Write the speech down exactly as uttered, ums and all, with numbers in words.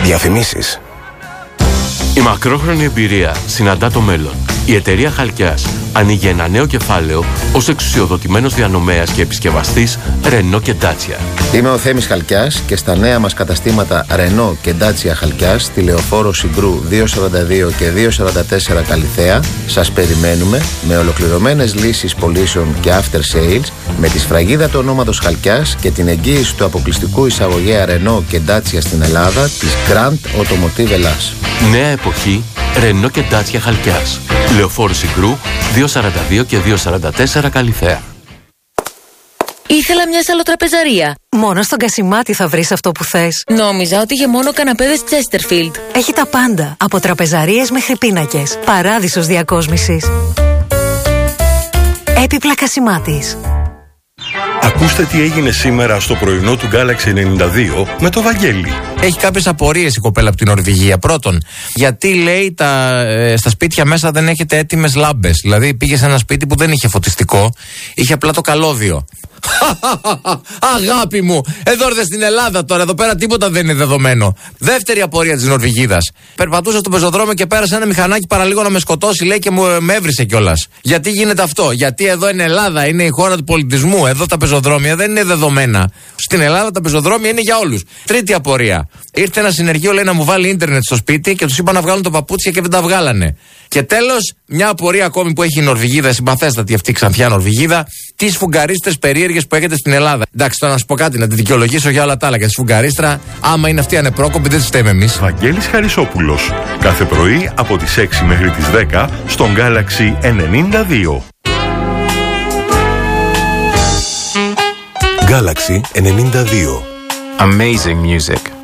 Διαφημίσεις. Η μακρόχρονη εμπειρία συναντά το μέλλον. Η εταιρεία Χαλκιάς ανοίγει ένα νέο κεφάλαιο ως εξουσιοδοτημένος διανομέας και επισκευαστής Renault και Dacia. Είμαι ο Θέμης Χαλκιάς και στα νέα μας καταστήματα Renault και Dacia Χαλκιάς στη Λεωφόρο Συγκρού διακόσια σαράντα δύο και διακόσια σαράντα τέσσερα Καλιθέα σας περιμένουμε με ολοκληρωμένες λύσεις πωλήσεων και after sales, με τη σφραγίδα του ονόματος Χαλκιάς και την εγγύηση του αποκλειστικού εισαγωγέα Renault και Dacia στην Ελλάδα της Grand Automotive Ελλάς. Νέα εποχή Renault και Dacia Χαλκιάς. Λεωφόρο Συγκρού διακόσια σαράντα δύο και διακόσια σαράντα τέσσερα Καλιθέα. Ήθελα μια σαλοτραπεζαρία. Μόνο στον Κασιμάτη θα βρεις αυτό που θες. Νόμιζα ότι είχε μόνο καναπέδες Chesterfield. Έχει τα πάντα, από τραπεζαρίες μέχρι πίνακες. Παράδεισος διακόσμησης. Έπιπλα Κασιμάτης. Ακούστε τι έγινε σήμερα στο πρωινό του Galaxy ενενήντα δύο με το Βαγγέλη. Έχει κάποιες απορίες η κοπέλα από την Νορβηγία. Πρώτον, γιατί λέει τα, ε, στα σπίτια μέσα δεν έχετε έτοιμες λάμπες. Δηλαδή πήγε σε ένα σπίτι που δεν είχε φωτιστικό, είχε απλά το καλώδιο. Αγάπη μου, εδώ ήρθε στην Ελλάδα τώρα, εδώ πέρα τίποτα δεν είναι δεδομένο. Δεύτερη απορία της Νορβηγίδας. Περπατούσα στο πεζοδρόμιο και πέρασε ένα μηχανάκι παραλίγο να με σκοτώσει, λέει, και μου με έβρισε κιόλας. Γιατί γίνεται αυτό? Γιατί εδώ είναι Ελλάδα, είναι η χώρα του πολιτισμού. Εδώ τα πεζοδρόμια δεν είναι δεδομένα. Στην Ελλάδα τα πεζοδρόμια είναι για όλους. Τρίτη απορία. Ήρθε ένα συνεργείο, λέει, να μου βάλει ίντερνετ στο σπίτι και τους είπα να βγάλουν το παπούτσια και δεν τα βγάλανε. Και τέλος, μια απορία ακόμη που έχει η Νορβηγίδα, συμπαθέστατη αυτή η ξανθιά Νορβηγίδα, τις φουγγαρίστρες περίεργες που έχετε στην Ελλάδα. Εντάξει, τώρα να σου πω κάτι, να τη δικαιολογήσω για όλα τα άλλα. Και τη φουγγαρίστρα, άμα είναι αυτή ανεπρόκοπη, δεν τη φταίμε εμείς. Βαγγέλης Χαρισόπουλος. Κάθε πρωί από τις έξι μέχρι τις δέκα στον Galaxy ενενήντα δύο. Galaxy ενενήντα δύο. Amazing music.